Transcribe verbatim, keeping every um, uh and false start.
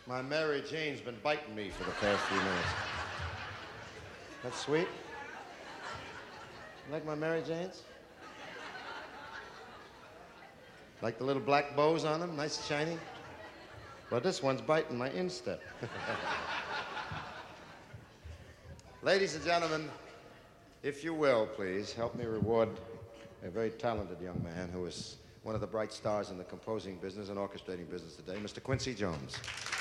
My Mary Jane's been biting me for the past few minutes. That's sweet. You like my Mary Janes? Like the little black bows on them, nice and shiny? Well, this one's biting my instep. Ladies and gentlemen, if you will, please, help me reward a very talented young man who is one of the bright stars in the composing business and orchestrating business today, Mister Quincy Jones.